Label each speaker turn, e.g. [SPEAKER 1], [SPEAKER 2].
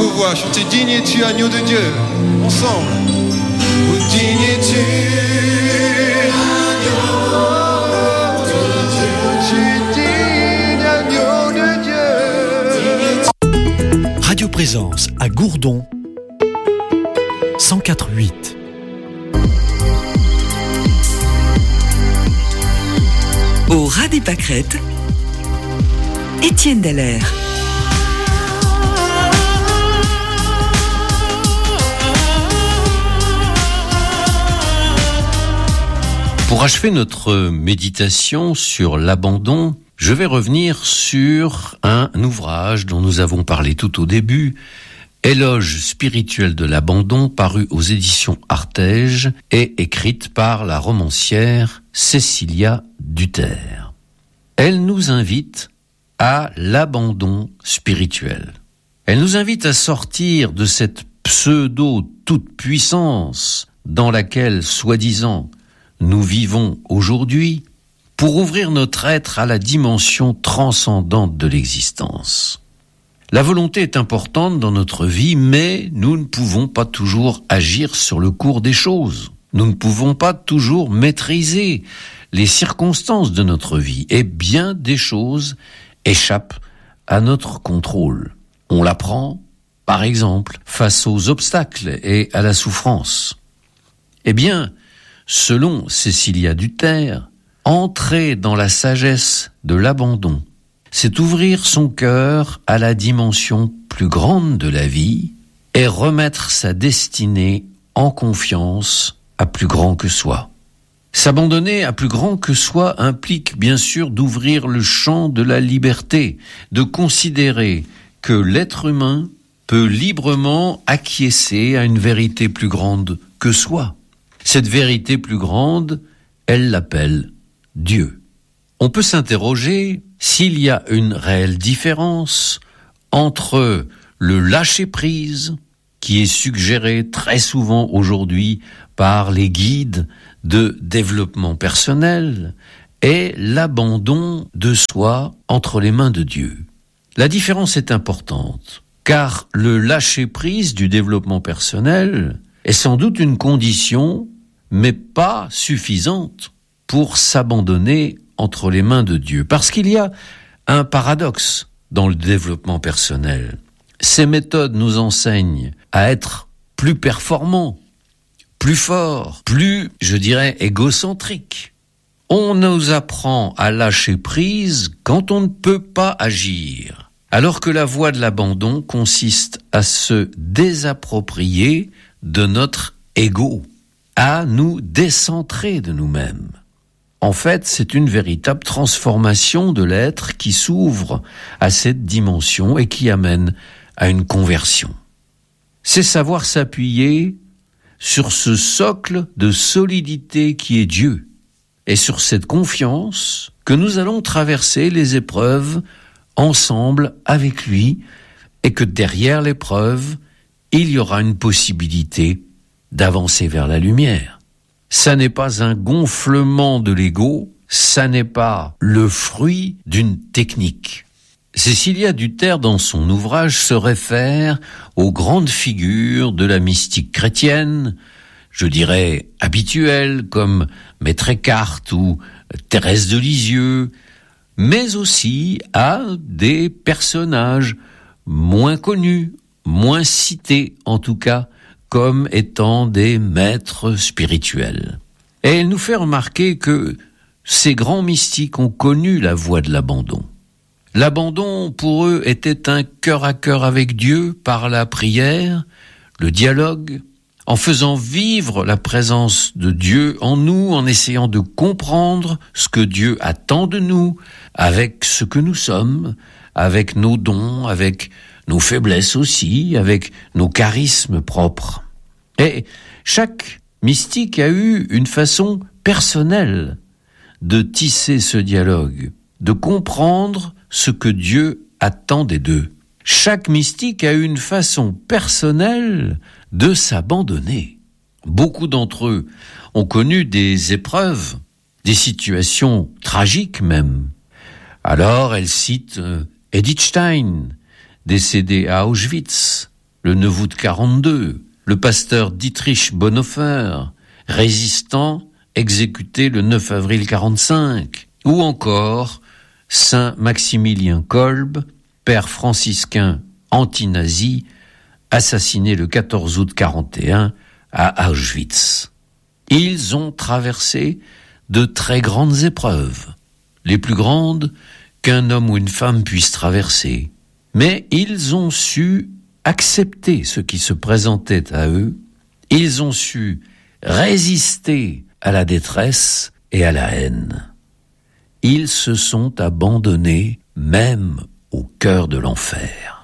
[SPEAKER 1] vos voix, chantez digne es-tu agneau de Dieu, ensemble. Oh, digne es-tu agneau de Dieu, tu digne agneau de Dieu.
[SPEAKER 2] Radio Présence à Gourdon 104.8.
[SPEAKER 3] Au ras des pâquerettes, Étienne Dallaire.
[SPEAKER 4] Pour achever notre méditation sur l'abandon, je vais revenir sur un ouvrage dont nous avons parlé tout au début, Éloge spirituel de l'abandon, paru aux éditions Artege et écrite par la romancière Cécilia Duterre. Elle nous invite à l'abandon spirituel. Elle nous invite à sortir de cette pseudo-toute-puissance dans laquelle, soi-disant, nous vivons aujourd'hui, pour ouvrir notre être à la dimension transcendante de l'existence. La volonté est importante dans notre vie, mais nous ne pouvons pas toujours agir sur le cours des choses. Nous ne pouvons pas toujours maîtriser les circonstances de notre vie, et bien des choses échappent à notre contrôle. On l'apprend, par exemple, face aux obstacles et à la souffrance. Eh bien, selon Cécilia Duterre, entrer dans la sagesse de l'abandon, c'est ouvrir son cœur à la dimension plus grande de la vie et remettre sa destinée en confiance à plus grand que soi. S'abandonner à plus grand que soi implique bien sûr d'ouvrir le champ de la liberté, de considérer que l'être humain peut librement acquiescer à une vérité plus grande que soi. Cette vérité plus grande, elle l'appelle Dieu. On peut s'interroger s'il y a une réelle différence entre le lâcher-prise, qui est suggéré très souvent aujourd'hui par les guides de développement personnel, et l'abandon de soi entre les mains de Dieu. La différence est importante, car le lâcher-prise du développement personnel est sans doute une condition, mais pas suffisante pour s'abandonner entre les mains de Dieu. Parce qu'il y a un paradoxe dans le développement personnel. Ces méthodes nous enseignent à être plus performants, plus forts, plus, je dirais, égocentriques. On nous apprend à lâcher prise quand on ne peut pas agir, alors que la voie de l'abandon consiste à se désapproprier de notre ego, à nous décentrer de nous-mêmes. En fait, c'est une véritable transformation de l'être qui s'ouvre à cette dimension et qui amène à une conversion. C'est savoir s'appuyer sur ce socle de solidité qui est Dieu, et sur cette confiance que nous allons traverser les épreuves ensemble avec lui, et que derrière l'épreuve, il y aura une possibilité d'avancer vers la lumière. Ça n'est pas un gonflement de l'ego, ça n'est pas le fruit d'une technique. Cécilia Duterre, dans son ouvrage, se réfère aux grandes figures de la mystique chrétienne, je dirais habituelles, comme Maître Eckhart ou Thérèse de Lisieux, mais aussi à des personnages moins connus, moins cités en tout cas, comme étant des maîtres spirituels. Et elle nous fait remarquer que ces grands mystiques ont connu la voie de l'abandon. L'abandon, pour eux, était un cœur à cœur avec Dieu par la prière, le dialogue, en faisant vivre la présence de Dieu en nous, en essayant de comprendre ce que Dieu attend de nous, avec ce que nous sommes, avec nos dons, avec nos faiblesses aussi, avec nos charismes propres. Et chaque mystique a eu une façon personnelle de tisser ce dialogue, de comprendre ce que Dieu attend des deux. Chaque mystique a eu une façon personnelle de s'abandonner. Beaucoup d'entre eux ont connu des épreuves, des situations tragiques même. Alors elle cite Edith Stein, décédée à Auschwitz, le 9 août 42, le pasteur Dietrich Bonhoeffer, résistant, exécuté le 9 avril 45, ou encore Saint Maximilien Kolbe, père franciscain anti-nazi, assassiné le 14 août 41 à Auschwitz. Ils ont traversé de très grandes épreuves, les plus grandes qu'un homme ou une femme puisse traverser, mais ils ont su accepter ce qui se présentait à eux, ils ont su résister à la détresse et à la haine. Ils se sont abandonnés même au cœur de l'enfer.